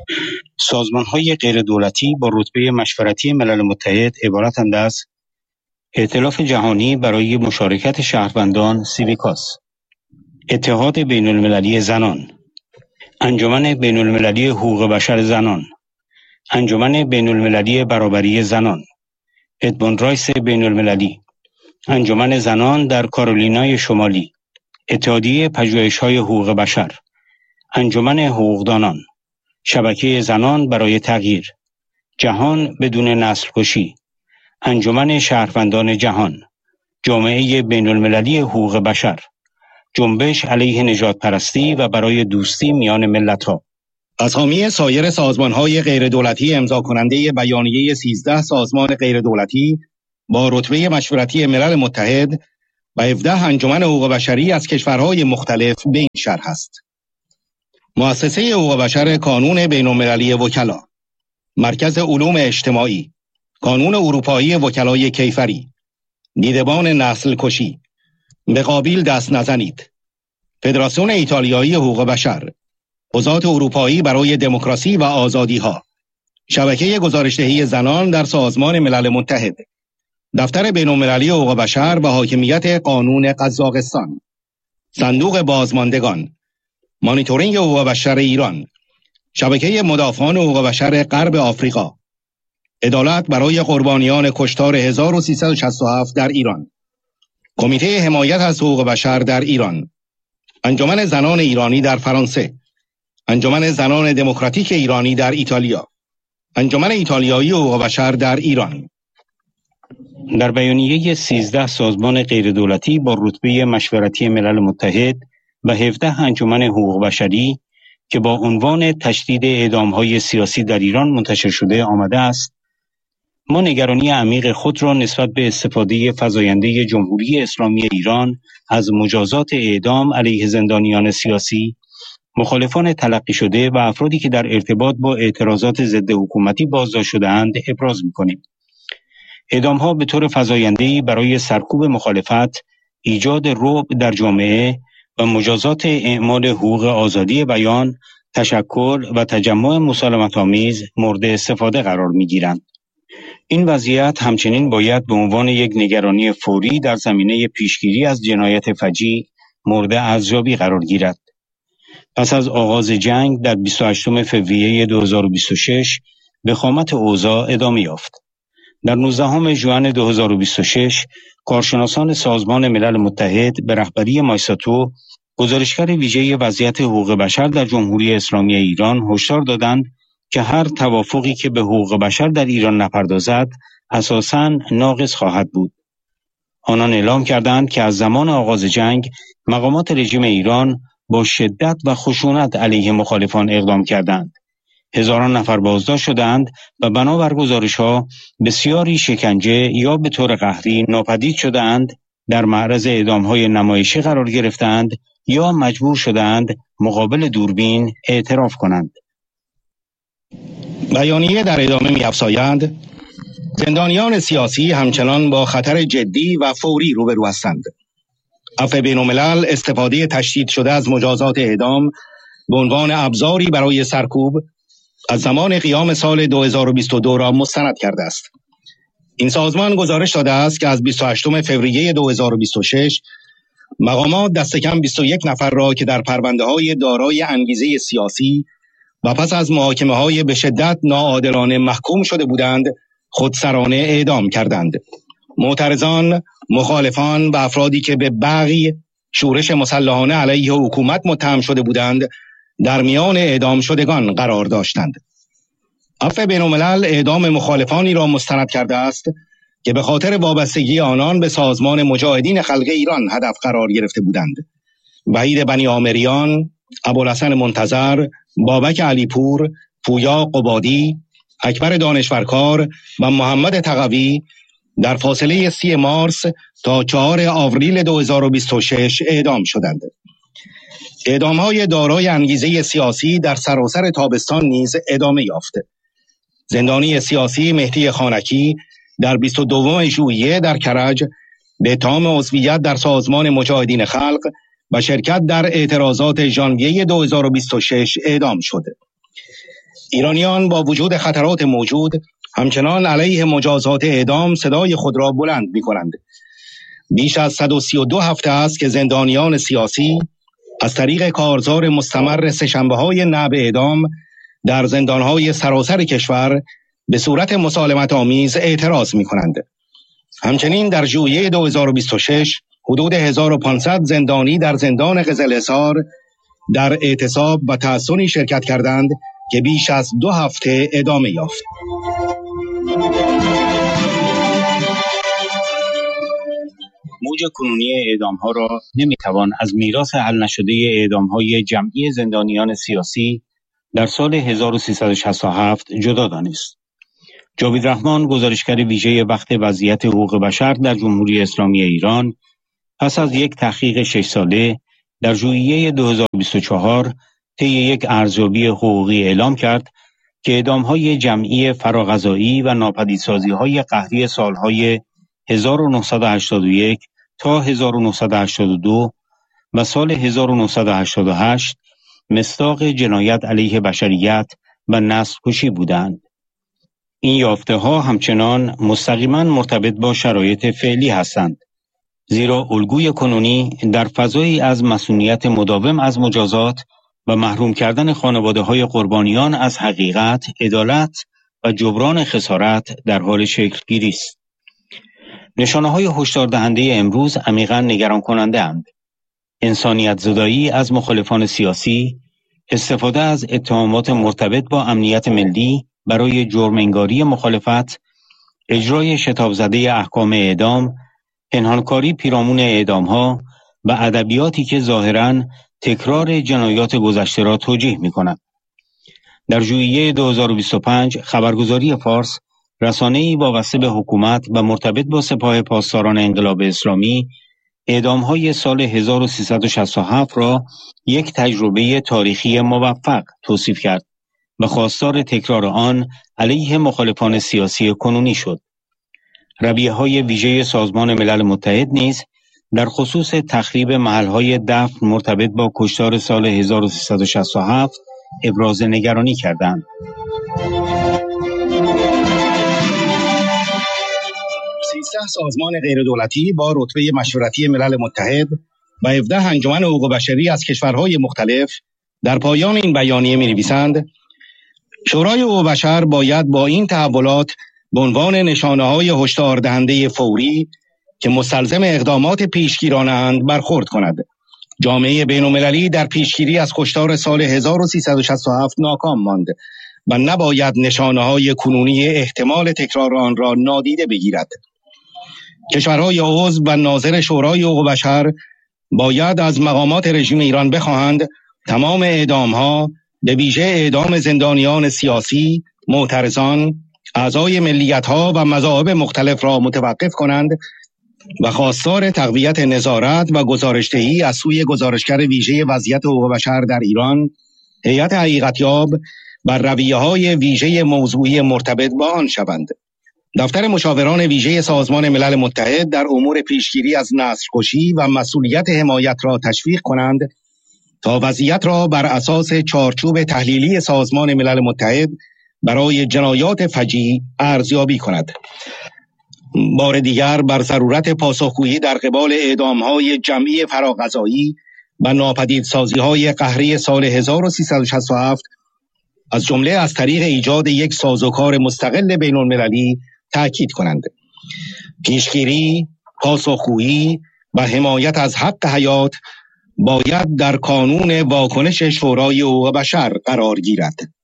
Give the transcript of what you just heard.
سازمان‌های غیردولتی با رتبه مشورتی ملل متحد عبارتند از ائتلاف جهانی برای مشارکت شهروندان سیویکاس، اتحاد بین‌المللی زنان، انجمن بین‌المللی حقوق بشر زنان، انجمن بین‌المللی برابری زنان، ادموند رایس بین‌المللی، انجمن زنان در کارولینای شمالی، اتحادیه پژوهش‌های حقوق بشر، انجمن حقوقدانان، شبکه زنان برای تغییر، جهان بدون نسل کشی، انجمن شهروندان جهان، جامعه بین‌المللی حقوق بشر، جنبش علیه نژادپرستی و برای دوستی میان ملت‌ها. اسامی سایر سازمان‌های غیردولتی امضا کننده بیانیه 13 سازمان غیردولتی با رتبه مشورتی ملل متحد و 17 انجمن حقوق بشری از کشورهای مختلف به این شرح است: مؤسسه حقوق بشر کانون بین‌المللی وکلا، مرکز علوم اجتماعی، کانون اروپایی وکلای کیفری، دیدبان نسل کشی، به قابیل دست نزنید، فدراسیون ایتالیایی حقوق بشر، حوزات اروپایی برای دموکراسی و آزادی‌ها، شبکه گزارش‌دهی زنان در سازمان ملل متحد، دفتر بین‌المللی حقوق بشر و حاکمیت قانون قزاقستان، صندوق بازماندگان، مانیتورینگ حقوق بشر ایران، شبکه مدافعان حقوق بشر غرب آفریقا، عدالت برای قربانیان کشتار 1367 در ایران، کمیته حمایت از حقوق بشر در ایران، انجمن زنان ایرانی در فرانسه، انجمن زنان دموکراتیک ایرانی در ایتالیا، انجمن ایتالیایی حقوق بشر در ایران. در بیانیه 13 سازمان غیردولتی با رتبه مشورتی ملل متحد و 17 انجمن حقوق بشری که با عنوان تشدید اعدام‌های سیاسی در ایران منتشر شده آمده است: ما نگرانی عمیق خود را نسبت به استفاده فزاینده جمهوری اسلامی ایران از مجازات اعدام علیه زندانیان سیاسی، مخالفان تلقی شده و افرادی که در ارتباط با اعتراضات ضد حکومتی بازداشت شده‌اند ابراز می‌کنیم. اعدام‌ها به طور فزاینده‌ای برای سرکوب مخالفت، ایجاد رعب در جامعه و مجازات اعمال حقوق آزادی بیان، تشکل و تجمع مسالمت‌آمیز مورد استفاده قرار می‌گیرند. این وضعیت همچنین باید به عنوان یک نگرانی فوری در زمینه پیشگیری از جنایت فجیع مورد ارزیابی قرار گیرد. پس از آغاز جنگ در 28 فوریه 2026 وخامت اوضاع ادامه یافت. در 19 ژوئن 2026 کارشناسان سازمان ملل متحد به رهبری مایساتو، گزارشگر ویژه وضعیت حقوق بشر در جمهوری اسلامی ایران، هشدار دادند که هر توافقی که به حقوق بشر در ایران نپردازد اساساً ناقص خواهد بود. آنان اعلام کردند که از زمان آغاز جنگ مقامات رژیم ایران با شدت و خشونت علیه مخالفان اقدام کردند. هزاران نفر بازداشت شدند و بنابر گزارش‌ها بسیاری شکنجه یا به طور قهری ناپدید شدند، در معرض اعدام‌های نمایشی قرار گرفتند یا مجبور شدند مقابل دوربین اعتراف کنند. بیانیه در ادامه می‌افزایند زندانیان سیاسی همچنان با خطر جدی و فوری روبرو هستند. عفو بین‌الملل استفاده تشدید شده از مجازات اعدام به عنوان ابزاری برای سرکوب از زمان قیام سال 2022 را مستند کرده است. این سازمان گزارش داده است که از 28 فوریه 2026 مقامات دست کم 21 نفر را که در پرونده‌های دارای انگیزه سیاسی و پس از محاکمه‌های به شدت ناعادلانه محکوم شده بودند خودسرانه اعدام کردند. معترضان، مخالفان و افرادی که به بغی شورش مسلحانه علیه حکومت متهم شده بودند در میان اعدام شدگان قرار داشتند. عفو بین‌الملل اعدام مخالفانی را مستند کرده است که به خاطر وابستگی آنان به سازمان مجاهدین خلق ایران هدف قرار گرفته بودند. وحید بنی آمریان، ابوالحسن منتظر، بابک علیپور، پویا قبادی، اکبر دانشورکار و محمد تقوی در فاصله 30 مارس تا 4 آوریل 2026 اعدام شدند. اعدام‌های دارای انگیزه سیاسی در سراسر تابستان نیز ادامه یافت. زندانی سیاسی مهدی خانکی در 22 ژوئیه در کرج به اتهام عضویت در سازمان مجاهدین خلق و شرکت در اعتراضات ژانویه 2026 اعدام شد. ایرانیان با وجود خطرات موجود همچنان علیه مجازات اعدام صدای خود را بلند می‌کنند. بیش از 132 هفته است که زندانیان سیاسی از طریق کارزار مستمر سه‌شنبه‌های نعب اعدام در زندانهای سراسر کشور به صورت مسالمت آمیز اعتراض می‌کنند. همچنین در ژوئیه 2026 حدود 1500 زندانی در زندان قزل‌حصار در اعتصاب و تحصنی شرکت کردند که بیش از 2 هفته ادامه یافت. موج کنونی اعدام‌ها را نمی‌توان از میراث حل نشده اعدام‌های جمعی زندانیان سیاسی در سال 1367 جدا دانست. جاوید رحمان، گزارشگر ویژه وقت وضعیت حقوق بشر در جمهوری اسلامی ایران، پس از یک تحقیق 6 ساله در ژوئیه 2024 طی یک ارزیابی حقوقی اعلام کرد که اعدام‌های جمعی فراغذایی و ناپدیدسازی‌های قهری سال‌های 1981 تا 1982 و سال 1988 مصداق جنایت علیه بشریت و نسل‌کشی بودند. این یافته‌ها همچنان مستقیما مرتبط با شرایط فعلی هستند، زیرا الگوی کنونی در فضایی از مصونیت مداوم از مجازات و محروم کردن خانواده‌های قربانیان از حقیقت، عدالت و جبران خسارت در حال شکل‌گیری است. نشانه‌های هشدار دهنده امروز عمیقاً نگران کننده اند. انسانیت زدایی از مخالفان سیاسی، استفاده از اتهامات مرتبط با امنیت ملی برای جرم انگاری مخالفت، اجرای شتاب زده احکام اعدام، پنهانکاری پیرامون اعدام‌ها و ادبیاتی که ظاهراً تکرار جنایات گذشته را توجیه می‌کند. در ژوئیه 2025 خبرگزاری فارس، رسانه‌ای وابسته به حکومت و مرتبط با سپاه پاسداران انقلاب اسلامی، اعدام‌های سال 1367 را یک تجربه تاریخی موفق توصیف کرد و خواستار تکرار آن علیه مخالفان سیاسی کنونی شد. رویه‌های ویژه سازمان ملل متحد نیز در خصوص تخریب محل‌های دفن مرتبط با کشتار سال 1367 ابراز نگرانی کردند. 13 سازمان غیردولتی با رتبه مشورتی ملل متحد و 17 انجمن حقوق بشری از کشورهای مختلف در پایان این بیانیه می‌نویسند: شورای حقوق بشر باید با این تحولات به عنوان نشانه‌های هشدار دهنده فوری که مستلزم اقدامات پیشگیرانه‌اند برخورد کند. جامعه بین‌المللی در پیشگیری از کشتار سال 1367 ناکام ماند و نباید نشانه‌های کنونی احتمال تکرار آن را نادیده بگیرد. کشورهای عضو و ناظر شورای حقوق بشر باید از مقامات رژیم ایران بخواهند تمام اعدام‌ها، به ویژه اعدام زندانیان سیاسی، معترضان، اعضای ملیت‌ها و مذاهب مختلف را متوقف کنند و خواستار تقویت نظارت و گزارش‌دهی از سوی گزارشگر ویژه وضعیت حقوق بشر در ایران، هیئت حقیقت‌یاب، بر رویه‌های ویژه موضوعی مرتبط با آن شوند. دفتر مشاوران ویژه سازمان ملل متحد در امور پیشگیری از نسل‌کشی و مسئولیت حمایت را تشویق کنند تا وضعیت را بر اساس چارچوب تحلیلی سازمان ملل متحد برای جنایات فجیع ارزیابی کند. بار دیگر بر ضرورت پاسخگویی در قبال اعدام‌های جمعی فراغذایی و ناپدیدسازی‌های قهری سال 1367 از جمله از طریق ایجاد یک سازوکار مستقل بین‌المللی تأکید کنند. پیشگیری، پاسخگویی و حمایت از حق حیات باید در کانون واکنش شورای حقوق بشر قرار گیرد.